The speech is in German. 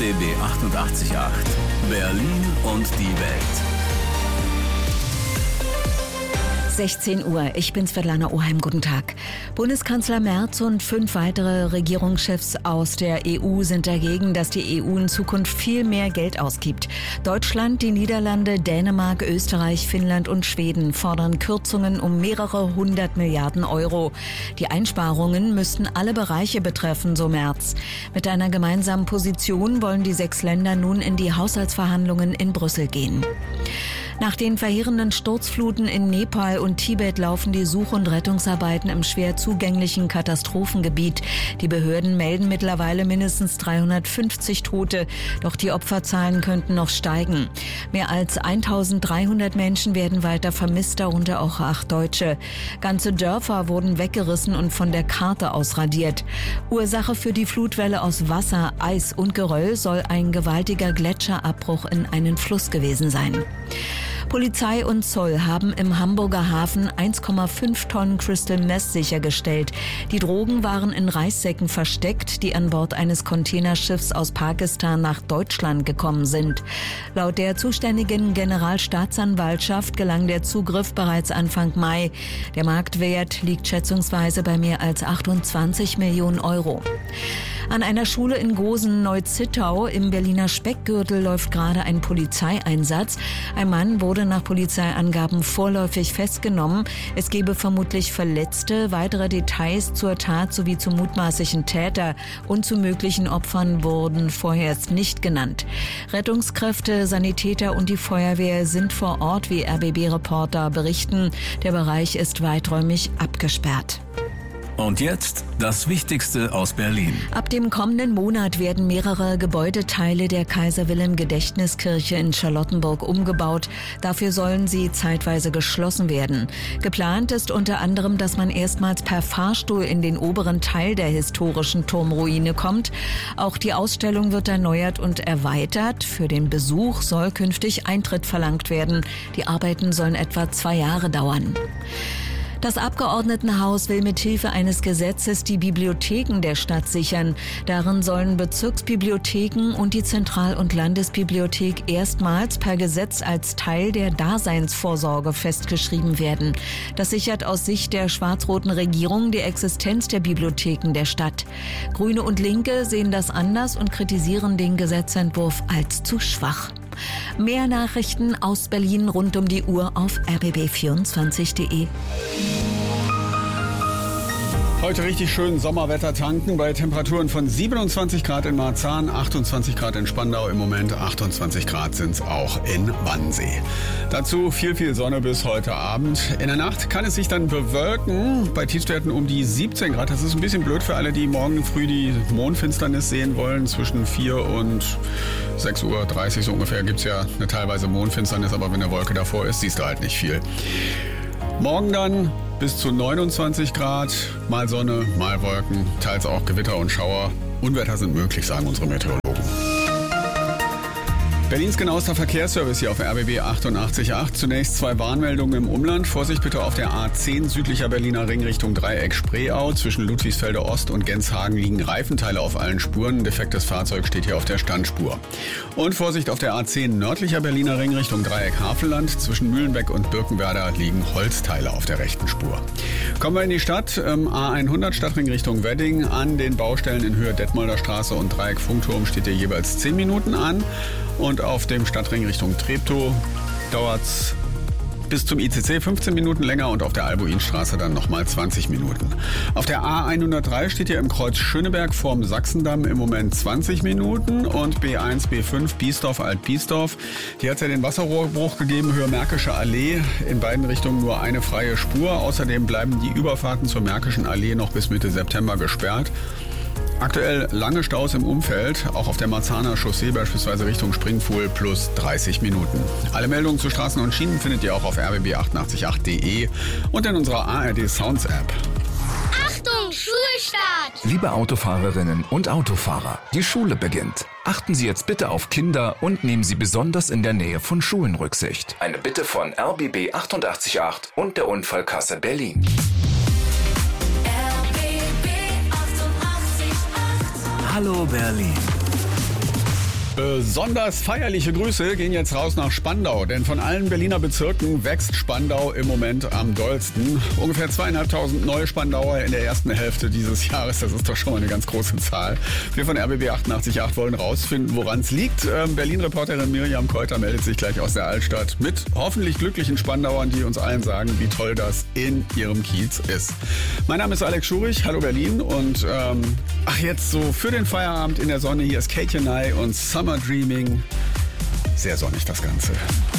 RBB 88.8 Berlin und die Welt. 16 Uhr, ich bin Svetlana Oheim, guten Tag. Bundeskanzler Merz und 5 weitere Regierungschefs aus der EU sind dagegen, dass die EU in Zukunft viel mehr Geld ausgibt. Deutschland, die Niederlande, Dänemark, Österreich, Finnland und Schweden fordern Kürzungen um mehrere 100 Milliarden Euro. Die Einsparungen müssten alle Bereiche betreffen, so Merz. Mit einer gemeinsamen Position wollen die 6 Länder nun in die Haushaltsverhandlungen in Brüssel gehen. Nach den verheerenden Sturzfluten in Nepal und Tibet laufen die Such- und Rettungsarbeiten im schwer zugänglichen Katastrophengebiet. Die Behörden melden mittlerweile mindestens 350 Tote, doch die Opferzahlen könnten noch steigen. Mehr als 1300 Menschen werden weiter vermisst, darunter auch 8 Deutsche. Ganze Dörfer wurden weggerissen und von der Karte ausradiert. Ursache für die Flutwelle aus Wasser, Eis und Geröll soll ein gewaltiger Gletscherabbruch in einen Fluss gewesen sein. Polizei und Zoll haben im Hamburger Hafen 1,5 Tonnen Crystal Meth sichergestellt. Die Drogen waren in Reissäcken versteckt, die an Bord eines Containerschiffs aus Pakistan nach Deutschland gekommen sind. Laut der zuständigen Generalstaatsanwaltschaft gelang der Zugriff bereits Anfang Mai. Der Marktwert liegt schätzungsweise bei mehr als 28 Millionen Euro. An einer Schule in Gosen-Neu-Zittau im Berliner Speckgürtel läuft gerade ein Polizeieinsatz. Ein Mann wurde nach Polizeiangaben vorläufig festgenommen. Es gebe vermutlich Verletzte. Weitere Details zur Tat sowie zum mutmaßlichen Täter und zu möglichen Opfern wurden vorerst nicht genannt. Rettungskräfte, Sanitäter und die Feuerwehr sind vor Ort, wie RBB-Reporter berichten. Der Bereich ist weiträumig abgesperrt. Und jetzt das Wichtigste aus Berlin. Ab dem kommenden Monat werden mehrere Gebäudeteile der Kaiser-Wilhelm-Gedächtniskirche in Charlottenburg umgebaut. Dafür sollen sie zeitweise geschlossen werden. Geplant ist unter anderem, dass man erstmals per Fahrstuhl in den oberen Teil der historischen Turmruine kommt. Auch die Ausstellung wird erneuert und erweitert. Für den Besuch soll künftig Eintritt verlangt werden. Die Arbeiten sollen etwa 2 Jahre dauern. Das Abgeordnetenhaus will mit Hilfe eines Gesetzes die Bibliotheken der Stadt sichern. Darin sollen Bezirksbibliotheken und die Zentral- und Landesbibliothek erstmals per Gesetz als Teil der Daseinsvorsorge festgeschrieben werden. Das sichert aus Sicht der schwarz-roten Regierung die Existenz der Bibliotheken der Stadt. Grüne und Linke sehen das anders und kritisieren den Gesetzentwurf als zu schwach. Mehr Nachrichten aus Berlin rund um die Uhr auf rbb24.de. Heute richtig schön Sommerwetter tanken bei Temperaturen von 27 Grad in Marzahn, 28 Grad in Spandau im Moment, 28 Grad sind es auch in Wannsee. Dazu viel Sonne bis heute Abend. In der Nacht kann es sich dann bewölken, bei Tiefstwerten um die 17 Grad. Das ist ein bisschen blöd für alle, die morgen früh die Mondfinsternis sehen wollen. Zwischen 4 und 6.30 Uhr so ungefähr gibt es ja eine teilweise Mondfinsternis, aber wenn eine Wolke davor ist, siehst du halt nicht viel. Morgen dann bis zu 29 Grad, mal Sonne, mal Wolken, teils auch Gewitter und Schauer. Unwetter sind möglich, sagen unsere Meteorologen. Berlins genauester Verkehrsservice hier auf RBB 88.8. Zunächst 2 Warnmeldungen im Umland. Vorsicht bitte auf der A10 südlicher Berliner Ring Richtung Dreieck Spreeau. Zwischen Ludwigsfelde Ost und Genshagen liegen Reifenteile auf allen Spuren. Ein defektes Fahrzeug steht hier auf der Standspur. Und Vorsicht auf der A10 nördlicher Berliner Ring Richtung Dreieck Havelland. Zwischen Mühlenbeck und Birkenwerder liegen Holzteile auf der rechten Spur. Kommen wir in die Stadt. A100 Stadtring Richtung Wedding. An den Baustellen in Höhe Detmolder Straße und Dreieck Funkturm steht hier jeweils 10 Minuten an. Und auf dem Stadtring Richtung Treptow dauert's bis zum ICC 15 Minuten länger und auf der Albuinstraße dann nochmal 20 Minuten. Auf der A103 steht hier im Kreuz Schöneberg vorm Sachsendamm im Moment 20 Minuten und B1, B5 Biesdorf, Alt-Biesdorf. Hier hat es ja den Wasserrohrbruch gegeben, Höhe Märkische Allee. In beiden Richtungen nur eine freie Spur. Außerdem bleiben die Überfahrten zur Märkischen Allee noch bis Mitte September gesperrt. Aktuell lange Staus im Umfeld, auch auf der Marzahner Chaussee beispielsweise Richtung Springfuhl plus 30 Minuten. Alle Meldungen zu Straßen und Schienen findet ihr auch auf rbb888.de und in unserer ARD Sounds App. Achtung, Schulstart! Liebe Autofahrerinnen und Autofahrer, die Schule beginnt. Achten Sie jetzt bitte auf Kinder und nehmen Sie besonders in der Nähe von Schulen Rücksicht. Eine Bitte von RBB 88.8 und der Unfallkasse Berlin. Hallo Berlin. Besonders feierliche Grüße gehen jetzt raus nach Spandau, denn von allen Berliner Bezirken wächst Spandau im Moment am dollsten. Ungefähr 2.500 neue Spandauer in der ersten Hälfte dieses Jahres, das ist doch schon mal eine ganz große Zahl. Wir von RBB 88.8 wollen rausfinden, woran es liegt. Berlin-Reporterin Miriam Keuter meldet sich gleich aus der Altstadt mit hoffentlich glücklichen Spandauern, die uns allen sagen, wie toll das in ihrem Kiez ist. Mein Name ist Alex Schurich, hallo Berlin und jetzt so für den Feierabend in der Sonne, hier ist Kate Jenay und Summer Dreaming. Sehr sonnig das Ganze.